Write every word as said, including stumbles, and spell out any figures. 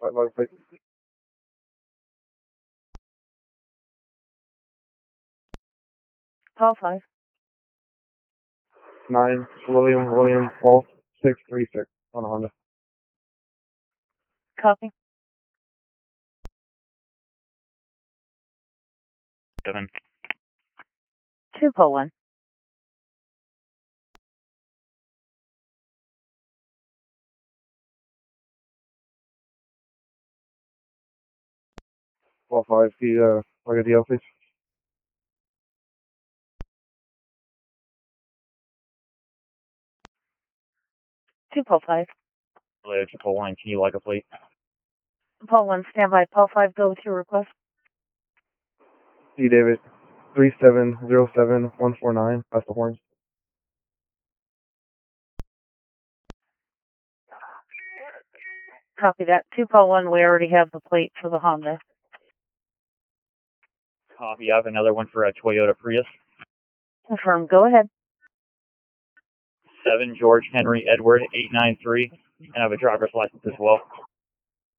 five, five, five. Paul five. Nine, William, William, Paul, six, three, six on a Honda. Copy. Seven. Two Paul one. Paul five, the, uh, like a D L, please. Two Paul five. Later to Paul one, can you like a plate? Paul one, stand by. Paul five, go with your request. D David, three seven zero seven one four nine, that's the horns. Copy that. Two Paul one, we already have the plate for the Honda. Copy, I have another one for a Toyota Prius. Confirm, go ahead. seven George Henry Edward eight nine three, and I have a driver's license as well.